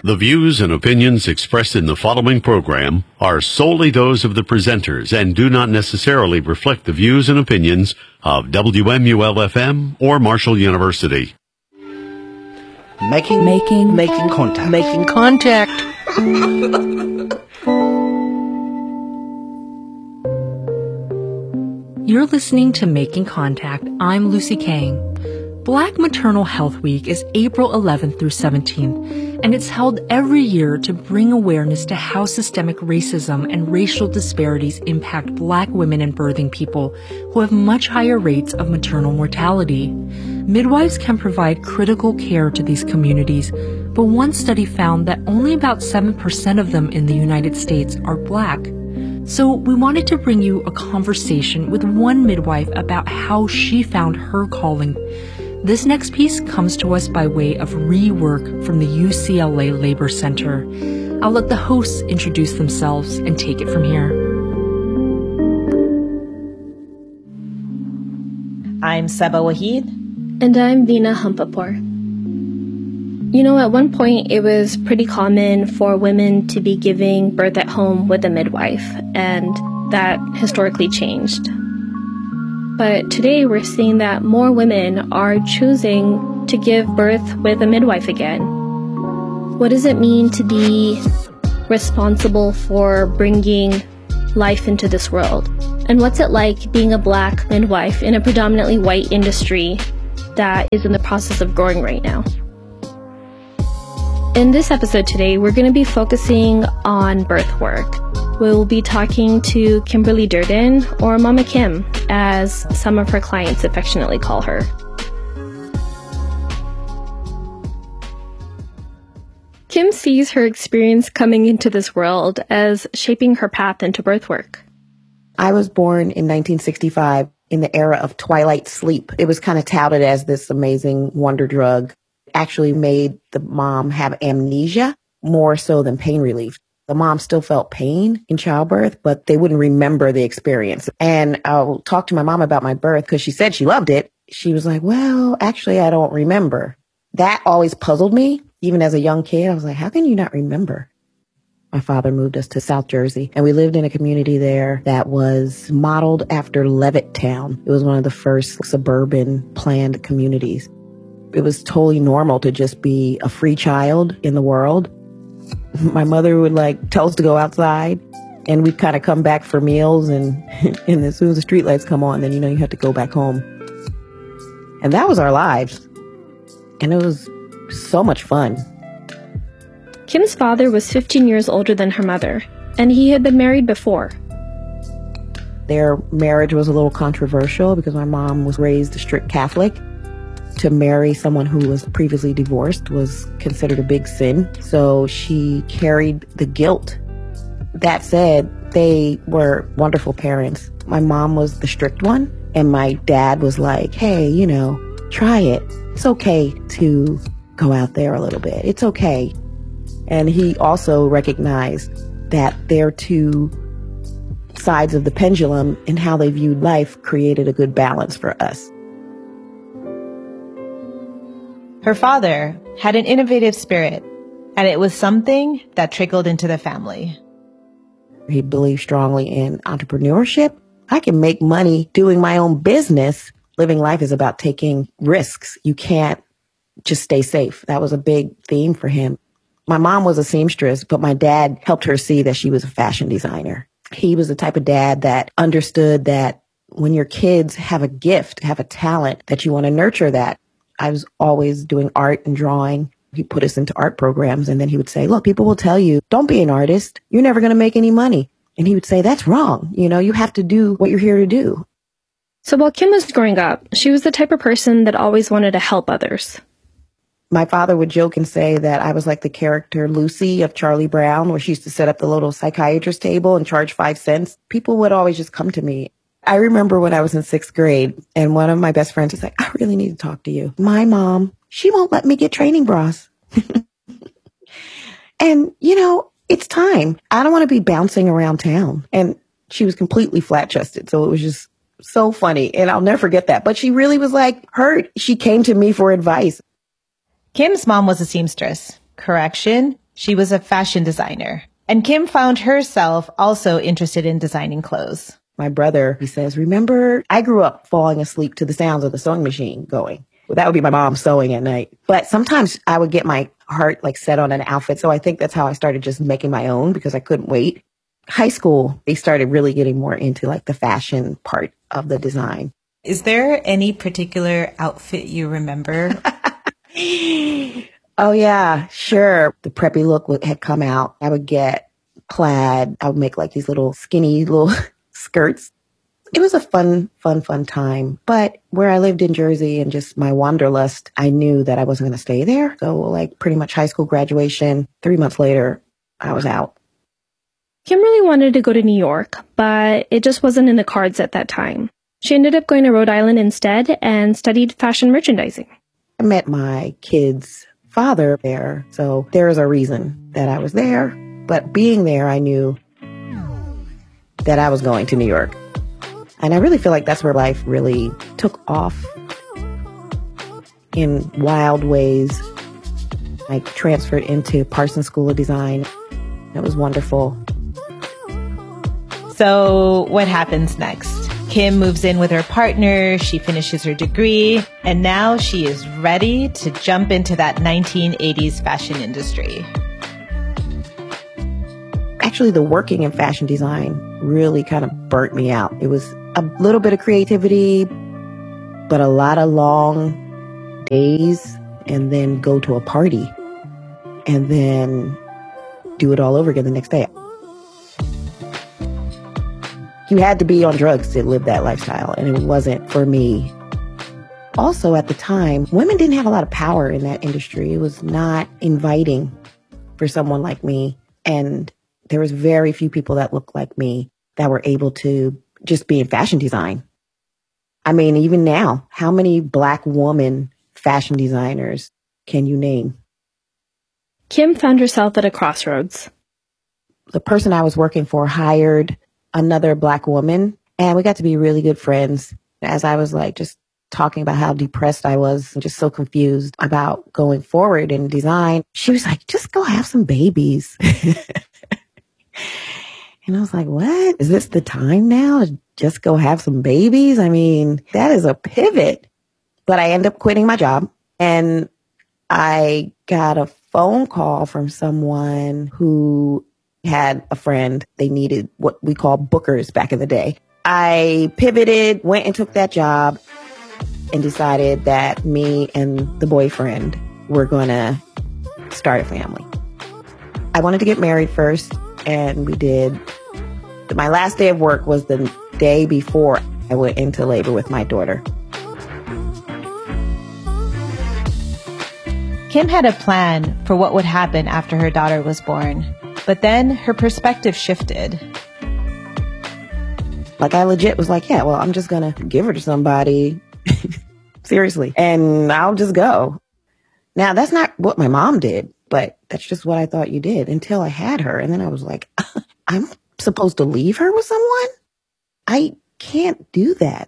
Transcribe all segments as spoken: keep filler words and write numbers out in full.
The views and opinions expressed in the following program are solely those of the presenters and do not necessarily reflect the views and opinions of W M U L F M or Marshall University. Making, making, making contact. Making contact. You're listening to Making Contact. I'm Lucy Kang. Black Maternal Health Week is April eleventh through seventeenth, and it's held every year to bring awareness to how systemic racism and racial disparities impact Black women and birthing people who have much higher rates of maternal mortality. Midwives can provide critical care to these communities, but one study found that only about seven percent of them in the United States are Black. So we wanted to bring you a conversation with one midwife about how she found her calling. This next piece comes to us by way of rework from the U C L A Labor Center. I'll let the hosts introduce themselves and take it from here. I'm Saba Wahid. And I'm Veena Hampapur. You know, at one point it was pretty common for women to be giving birth at home with a midwife, and that historically changed. But today we're seeing that more women are choosing to give birth with a midwife again. What does it mean to be responsible for bringing life into this world? And what's it like being a Black midwife in a predominantly white industry that is in the process of growing right now? In this episode today, we're going to be focusing on birth work. We'll be talking to Kimberly Durden, or Mama Kim, as some of her clients affectionately call her. Kim sees her experience coming into this world as shaping her path into birth work. I was born in nineteen sixty-five in the era of twilight sleep. It was kind of touted as this amazing wonder drug. Actually made the mom have amnesia more so than pain relief. The mom still felt pain in childbirth, but they wouldn't remember the experience. And I'll talk to my mom about my birth because she said she loved it. She was like, well, actually, I don't remember. That always puzzled me. Even as a young kid, I was like, how can you not remember? My father moved us to South Jersey, and we lived in a community there that was modeled after Levittown. It was one of the first suburban planned communities. It was totally normal to just be a free child in the world. My mother would like tell us to go outside, and we'd kind of come back for meals, and, and as soon as the streetlights come on, then you know you have to go back home. And that was our lives. And it was so much fun. Kim's father was fifteen years older than her mother, and he had been married before. Their marriage was a little controversial because my mom was raised a strict Catholic. To marry someone who was previously divorced was considered a big sin, so she carried the guilt. That said, they were wonderful parents. My mom was the strict one, and my dad was like, hey, you know, try it. It's okay to go out there a little bit. It's okay. And he also recognized that their two sides of the pendulum and how they viewed life created a good balance for us. Her father had an innovative spirit, and it was something that trickled into the family. He believed strongly in entrepreneurship. I can make money doing my own business. Living life is about taking risks. You can't just stay safe. That was a big theme for him. My mom was a seamstress, but my dad helped her see that she was a fashion designer. He was the type of dad that understood that when your kids have a gift, have a talent, that you want to nurture that. I was always doing art and drawing. He put us into art programs, and then he would say, look, people will tell you, don't be an artist. You're never going to make any money. And he would say, that's wrong. You know, you have to do what you're here to do. So while Kim was growing up, she was the type of person that always wanted to help others. My father would joke and say that I was like the character Lucy of Charlie Brown, where she used to set up the little psychiatrist table and charge five cents. People would always just come to me. I remember when I was in sixth grade, and one of my best friends was like, I really need to talk to you. My mom, she won't let me get training bras. And, you know, it's time. I don't want to be bouncing around town. And she was completely flat-chested, so it was just so funny. And I'll never forget that. But she really was like hurt. She came to me for advice. Kim's mom was a seamstress. Correction, She was a fashion designer. And Kim found herself also interested in designing clothes. My brother, he says, remember, I grew up falling asleep to the sounds of the sewing machine going. Well, that would be my mom sewing at night. But sometimes I would get my heart like set on an outfit. So I think that's how I started just making my own because I couldn't wait. High school, they started really getting more into like the fashion part of the design. Is there any particular outfit you remember? Oh, yeah, sure. The preppy look had come out. I would get plaid. I would make like these little skinny little skirts. It was a fun, fun, fun time. But where I lived in Jersey and just my wanderlust, I knew that I wasn't going to stay there. So like pretty much high school graduation, three months later, I was out. Kim really wanted to go to New York, but it just wasn't in the cards at that time. She ended up going to Rhode Island instead and studied fashion merchandising. I met my kid's father there, so there is a reason that I was there. But being there, I knew that I was going to New York. And I really feel like that's where life really took off in wild ways. I transferred into Parsons School of Design. It was wonderful. So what happens next? Kim moves in with her partner, she finishes her degree, and now she is ready to jump into that nineteen eighties fashion industry. Actually, the working in fashion design really kind of burnt me out. It was a little bit of creativity, but a lot of long days, and then go to a party, and then do it all over again the next day. You had to be on drugs to live that lifestyle, and it wasn't for me. Also, at the time, women didn't have a lot of power in that industry. It was not inviting for someone like me, and there was very few people that looked like me that were able to just be in fashion design. I mean, even now, how many Black woman fashion designers can you name? Kim found herself at a crossroads. The person I was working for hired another Black woman, and we got to be really good friends. As I was like just talking about how depressed I was and just so confused about going forward in design, she was like, just go have some babies. And I was like, what? Is this the time now to just go have some babies? I mean, that is a pivot. But I ended up quitting my job, and I got a phone call from someone who had a friend. They needed what we call bookers back in the day. I pivoted, went and took that job, and decided that me and the boyfriend were going to start a family. I wanted to get married first, and we did. My last day of work was the day before I went into labor with my daughter. Kim had a plan for what would happen after her daughter was born. But then her perspective shifted. Like I legit was like, yeah, well, I'm just going to give her to somebody. Seriously. And I'll just go. Now, that's not what my mom did, but that's just what I thought you did until I had her. And then I was like, I'm supposed to leave her with someone? I can't do that.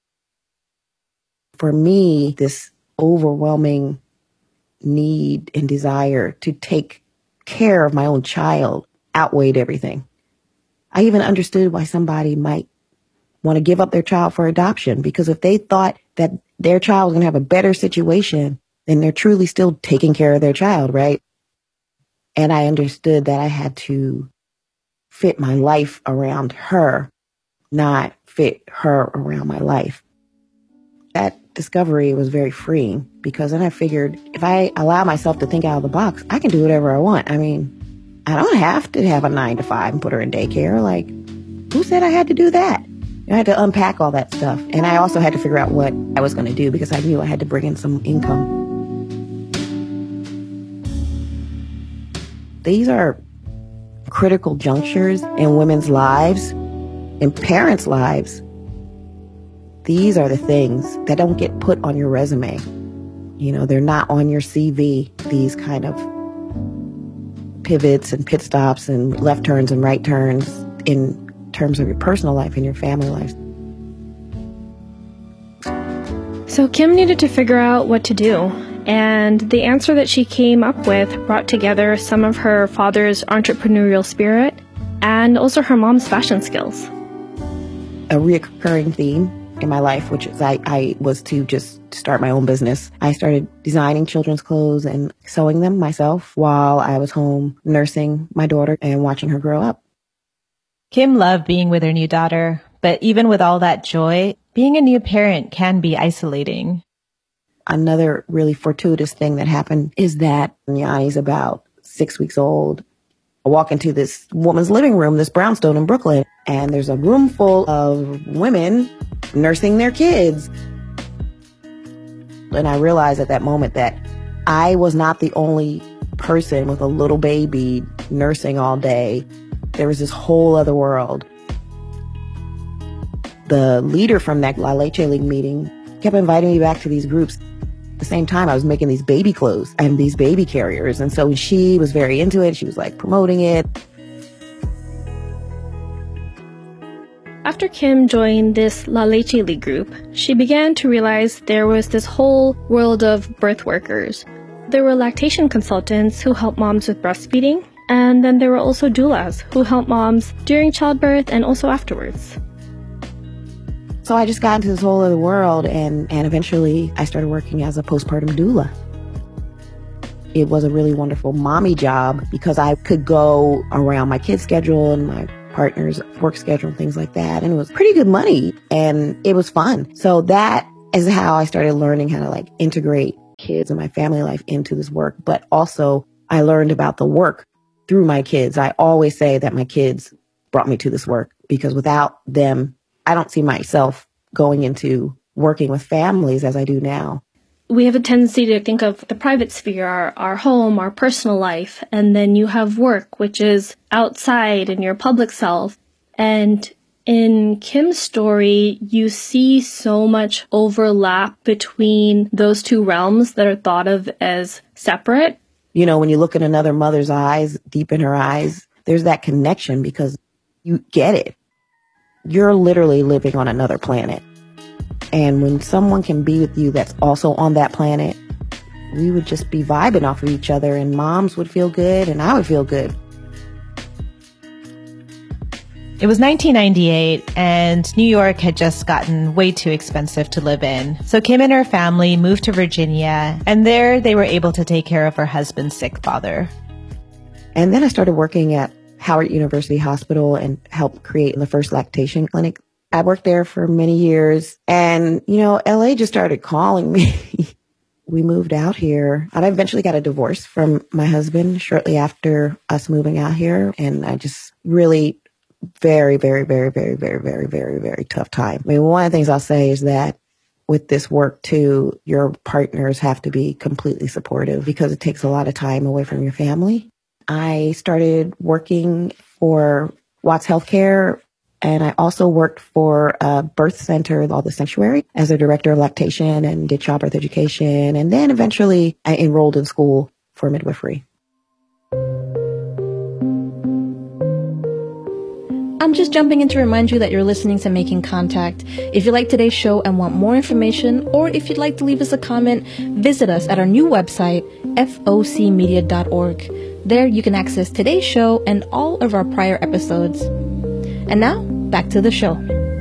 For me, this overwhelming need and desire to take care of my own child outweighed everything. I even understood why somebody might want to give up their child for adoption, because if they thought that their child was going to have a better situation, then they're truly still taking care of their child, right? And I understood that I had to fit my life around her, not fit her around my life. That discovery was very freeing, because then I figured if I allow myself to think out of the box, I can do whatever I want. I mean, I don't have to have a nine to five and put her in daycare. Like, who said I had to do that? I had to unpack all that stuff. And I also had to figure out what I was going to do, because I knew I had to bring in some income. These are critical junctures in women's lives, in parents' lives. These are the things that don't get put on your resume. You know, they're not on your C V, these kind of pivots and pit stops and left turns and right turns in terms of your personal life and your family life. So Kim needed to figure out what to do. And the answer that she came up with brought together some of her father's entrepreneurial spirit and also her mom's fashion skills. A reoccurring theme in my life, which is I, I was to just start my own business. I started designing children's clothes and sewing them myself while I was home nursing my daughter and watching her grow up. Kim loved being with her new daughter, but even with all that joy, being a new parent can be isolating. Another really fortuitous thing that happened is that Yanni's about six weeks old. I walk into this woman's living room, this brownstone in Brooklyn, and there's a room full of women nursing their kids. And I realized at that moment that I was not the only person with a little baby nursing all day. There was this whole other world. The leader from that La Leche League meeting kept inviting me back to these groups. At the same time, I was making these baby clothes and these baby carriers. And so she was very into it. She was like promoting it. After Kim joined this La Leche League group, she began to realize there was this whole world of birth workers. There were lactation consultants who help moms with breastfeeding, and then there were also doulas who help moms during childbirth and also afterwards. So I just got into this whole other world, and, and eventually I started working as a postpartum doula. It was a really wonderful mommy job because I could go around my kid's schedule and my partner's work schedule and things like that. And it was pretty good money and it was fun. So that is how I started learning how to like integrate kids and my family life into this work. But also I learned about the work through my kids. I always say that my kids brought me to this work because without them, I don't see myself going into working with families as I do now. We have a tendency to think of the private sphere, our, our home, our personal life, and then you have work, which is outside in your public self. And in Kim's story, you see so much overlap between those two realms that are thought of as separate. You know, when you look in another mother's eyes, deep in her eyes, there's that connection because you get it. You're literally living on another planet. And when someone can be with you that's also on that planet, we would just be vibing off of each other and moms would feel good and I would feel good. It was nineteen ninety-eight and New York had just gotten way too expensive to live in. So Kim and her family moved to Virginia, and there they were able to take care of her husband's sick father. And then I started working at Howard University Hospital and helped create the first lactation clinic. I worked there for many years and, you know, L A just started calling me. We moved out here. I eventually got a divorce from my husband shortly after us moving out here. And I just really very, very, very, very, very, very, very, very tough time. I mean, one of the things I'll say is that with this work too, your partners have to be completely supportive because it takes a lot of time away from your family. I started working for Watts Healthcare, and I also worked for a birth center called The Sanctuary as a director of lactation and did childbirth education. And then eventually I enrolled in school for midwifery. I'm just jumping in to remind you that you're listening to Making Contact. If you like today's show and want more information, or if you'd like to leave us a comment, visit us at our new website, F O C media dot org. There you can access today's show and all of our prior episodes. And now, back to the show.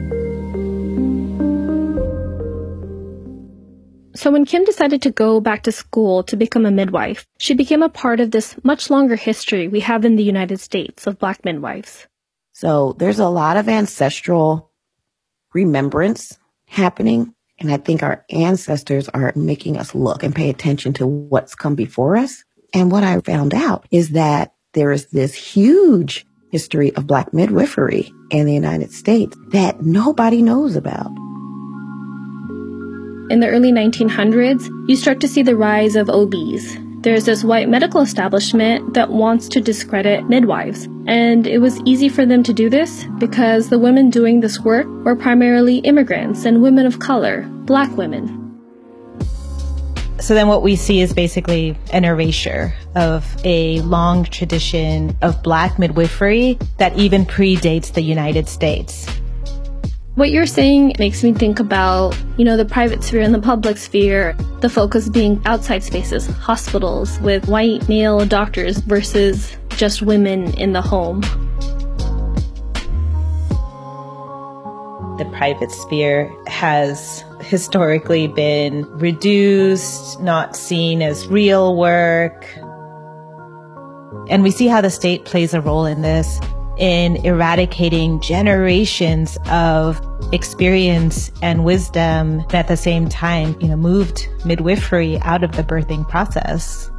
So when Kim decided to go back to school to become a midwife, she became a part of this much longer history we have in the United States of Black midwives. So there's a lot of ancestral remembrance happening. And I think our ancestors are making us look and pay attention to what's come before us. And what I found out is that there is this huge history of Black midwifery in the United States that nobody knows about. In the early nineteen hundreds, you start to see the rise of O Bs. There's this white medical establishment that wants to discredit midwives. And it was easy for them to do this because the women doing this work were primarily immigrants and women of color, Black women. So then what we see is basically an erasure of a long tradition of Black midwifery that even predates the United States. What you're saying makes me think about, you know, the private sphere and the public sphere, the focus being outside spaces, hospitals with white male doctors versus just women in the home. The private sphere has historically been reduced, not seen as real work. And we see how the state plays a role in this, in eradicating generations of experience and wisdom, and at the same time, you know, moved midwifery out of the birthing process.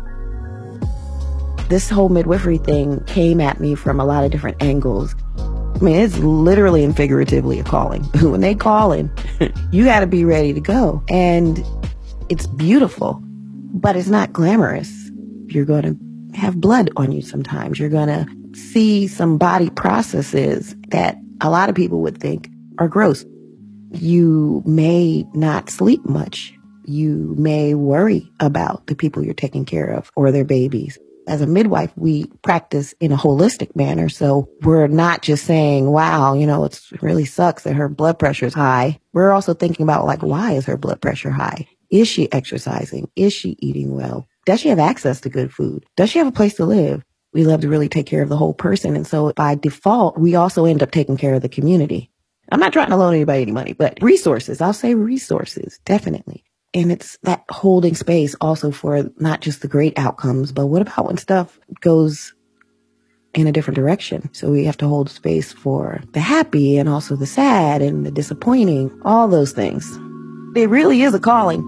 This whole midwifery thing came at me from a lot of different angles. I mean, it's literally and figuratively a calling. When they call in, you got to be ready to go. And it's beautiful, but it's not glamorous. You're going to have blood on you sometimes. You're going to see some body processes that a lot of people would think are gross. You may not sleep much. You may worry about the people you're taking care of or their babies. As a midwife, we practice in a holistic manner. So we're not just saying, wow, you know, it's, it really sucks that her blood pressure is high. We're also thinking about, like, why is her blood pressure high? Is she exercising? Is she eating well? Does she have access to good food? Does she have a place to live? We love to really take care of the whole person. And so by default, we also end up taking care of the community. I'm not trying to loan anybody any money, but resources, I'll say resources, definitely. And it's that holding space also for not just the great outcomes, but what about when stuff goes in a different direction? So we have to hold space for the happy and also the sad and the disappointing, all those things. It really is a calling.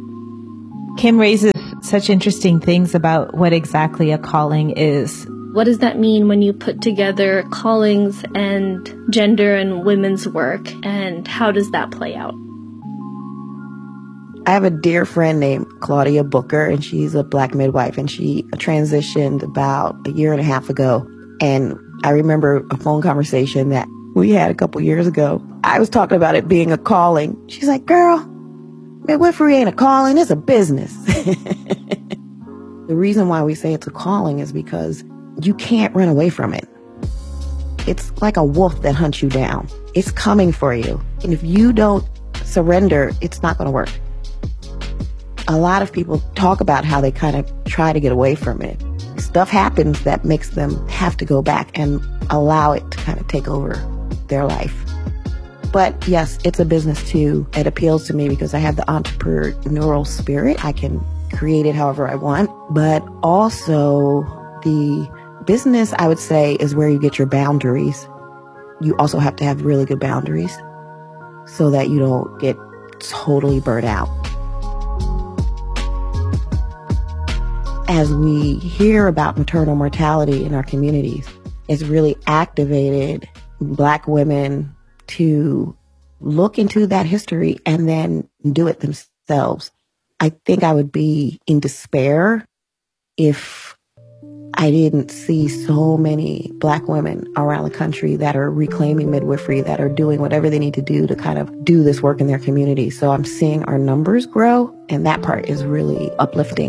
Kim raises such interesting things about what exactly a calling is. What does that mean when you put together callings and gender and women's work, and how does that play out? I have a dear friend named Claudia Booker, and she's a Black midwife, and she transitioned about a year and a half ago. And I remember a phone conversation that we had a couple years ago. I was talking about it being a calling. She's like, girl, midwifery ain't a calling, it's a business. The reason why we say it's a calling is because you can't run away from it. It's like a wolf that hunts you down. It's coming for you. And if you don't surrender, it's not going to work. A lot of people talk about how they kind of try to get away from it. Stuff happens that makes them have to go back and allow it to kind of take over their life. But yes, it's a business too. It appeals to me because I have the entrepreneurial spirit. I can create it however I want. But also the business, I would say, is where you get your boundaries. You also have to have really good boundaries so that you don't get totally burnt out. As we hear about maternal mortality in our communities, it's really activated Black women to look into that history and then do it themselves. I think I would be in despair if I didn't see so many Black women around the country that are reclaiming midwifery, that are doing whatever they need to do to kind of do this work in their community. So I'm seeing our numbers grow, and that part is really uplifting.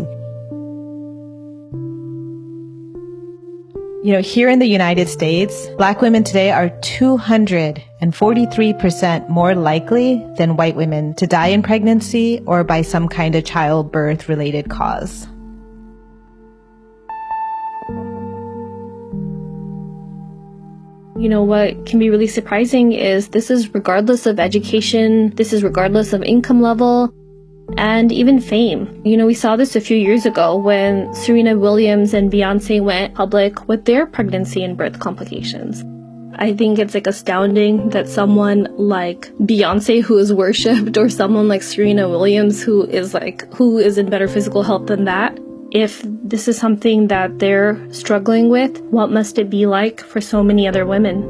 You know, here in the United States, Black women today are two hundred forty-three percent more likely than white women to die in pregnancy or by some kind of childbirth-related cause. You know, what can be really surprising is this is regardless of education, this is regardless of income level, and even fame. You know, we saw this a few years ago when Serena Williams and Beyonce went public with their pregnancy and birth complications. I think it's like astounding that someone like Beyonce, who is worshipped, or someone like Serena Williams, who is like, who is in better physical health than that, if this is something that they're struggling with, what must it be like for so many other women?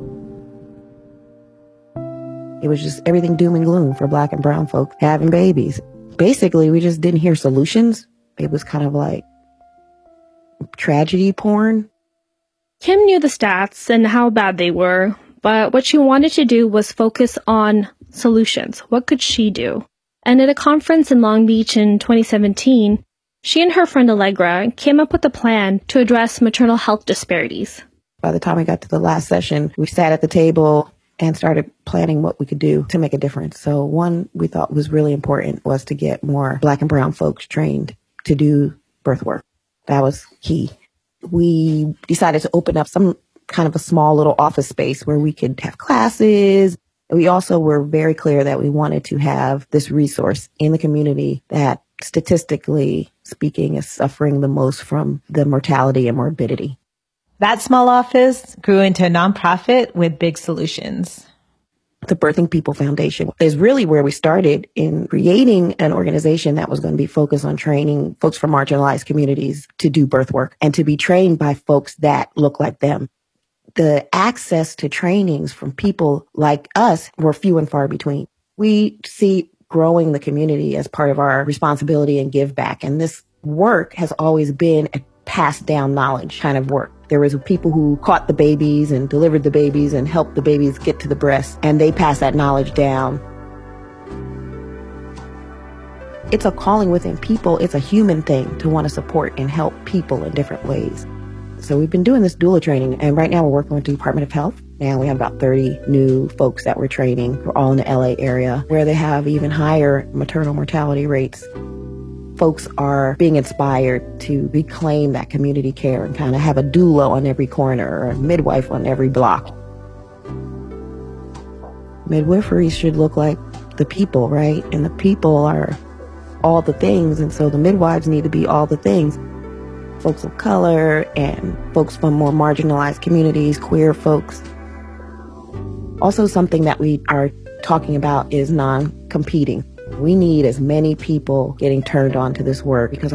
It was just everything doom and gloom for Black and brown folks having babies. Basically, we just didn't hear solutions. It was kind of like tragedy porn. Kim knew the stats and how bad they were, but what she wanted to do was focus on solutions. What could she do? And at a conference in Long Beach in twenty seventeen, she and her friend Allegra came up with a plan to address maternal health disparities. By the time we got to the last session, we sat at the table and started planning what we could do to make a difference. So one we thought was really important was to get more Black and brown folks trained to do birth work. That was key. We decided to open up some kind of a small little office space where we could have classes. We also were very clear that we wanted to have this resource in the community that statistically speaking is suffering the most from the mortality and morbidity. That small office grew into a nonprofit with big solutions. The Birthing People Foundation is really where we started in creating an organization that was going to be focused on training folks from marginalized communities to do birth work and to be trained by folks that look like them. The access to trainings from people like us were few and far between. We see growing the community as part of our responsibility and give back. And this work has always been a passed down knowledge kind of work. There was people who caught the babies and delivered the babies and helped the babies get to the breast, and they passed that knowledge down. It's a calling within people. It's a human thing to want to support and help people in different ways. So we've been doing this doula training, and right now we're working with the Department of Health. Now we have about thirty new folks that we're training. We're all in the L A area where they have even higher maternal mortality rates. Folks are being inspired to reclaim that community care and kind of have a doula on every corner or a midwife on every block. Midwifery should look like the people, right? And the people are all the things, and so the midwives need to be all the things. Folks of color and folks from more marginalized communities, queer folks. Also, something that we are talking about is non-competing. We need as many people getting turned on to this work because